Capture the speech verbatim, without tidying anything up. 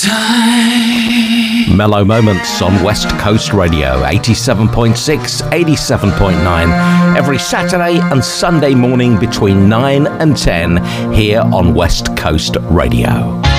Time. Mellow Moments on West Coast Radio, eighty-seven point six, eighty-seven point nine, every Saturday and Sunday morning between nine and ten here on West Coast Radio.